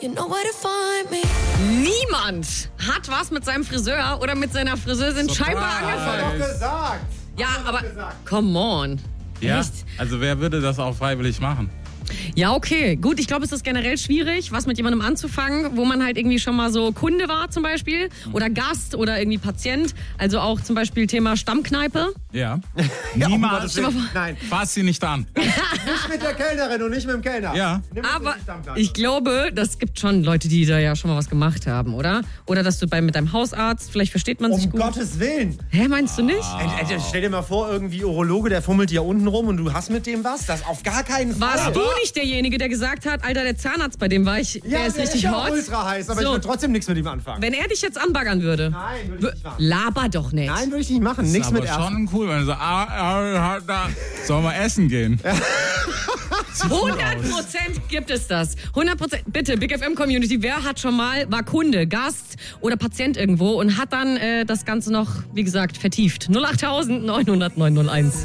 You know where to find me. Niemand hat was mit seinem Friseur oder mit seiner Friseurin scheinbar angefangen. Doch gesagt. Ja, aber come on. Ja, Echt? also wer würde das auch freiwillig machen? Ja, okay. Gut, ich glaube, es ist generell schwierig, was mit jemandem anzufangen, wo man halt irgendwie schon mal so Kunde war zum Beispiel oder Gast oder irgendwie Patient. Also auch zum Beispiel Thema Stammkneipe. Ja. Ja, Niemals. Nein, Fass sie nicht an. nicht mit der Kellnerin und nicht mit dem Kellner. Ja. Nimm es Aber nicht am Tag. ich glaube, das gibt schon Leute, die da ja schon mal was gemacht haben, oder? Oder dass du mit deinem Hausarzt, vielleicht versteht man sich Um gut. Gottes Willen. Hä, meinst du nicht? Stell dir mal vor, irgendwie Urologe, der fummelt hier unten rum und du hast mit dem was. Das auf gar keinen Fall. Warst du nicht derjenige, der gesagt hat, Alter, der Zahnarzt, bei dem war ich, der Ja, ist der richtig ist ja hot. ultra heiß, aber So. ich würde trotzdem nichts mit ihm anfangen. Wenn er dich jetzt anbaggern würde. Nein, würde ich nicht machen. Laber doch nicht. Nein, würde ich nicht machen. Nichts aber mit Ärzten. schon cool, wenn du so, da sollen wir essen gehen. 100% gibt es das. 100%. Bitte, Big FM Community, wer hat schon mal, war Kunde, Gast oder Patient irgendwo und hat dann das Ganze noch, wie gesagt, vertieft. 08000 900 901.